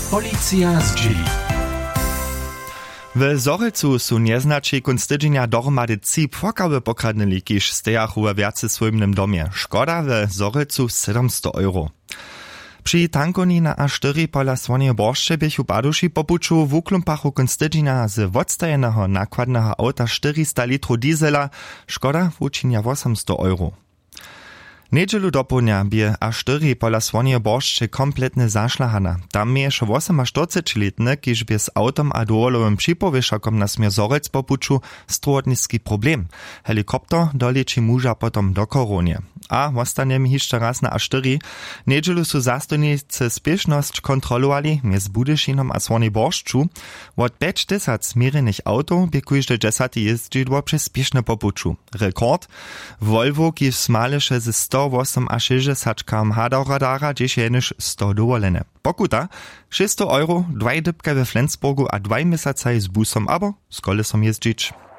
Policja z G. W Zorycu su nieznačej kunc tydźenia dohromady 3 płakawe pokradnili, kiž stejachu we wjace swojmnym domie. Škoda w Zorycu 700 €. Při tankoni na A4 pola Słonie Boršče běchu baduši popuču w uklumpachu kunc tydźenia z odstajeného nakładnego auta 400 litrów diesela. Škoda wučinia 800 €. Nedźelu dopołudnia bie A4 pola Słonie Boršče kompletnie zašlahana. Tam mieješ 48-letny, kiž bie z autom a dowolowym připowieszakom na smier Zorec popuču strudnicki problem. Helikopter doleči muža potom do koronie. A ostanie mi jeszcze raz na A4. Nedźelu su zastojnicy spieszność kontrolowali między Budyšinom a Słonie Boršču. Od 5 zmierenych autow bie kujżdy 10 jeździdło przez spieszne popuču. Rekord? Volvo, kiž smaleše ze 108 a 60 km/h do radara, gdzieś jeniż 100 dowolene. Pokuta 600 €, 2 dybka we Flensburgu a 2 miesiące z busom albo z kolesom jeździć.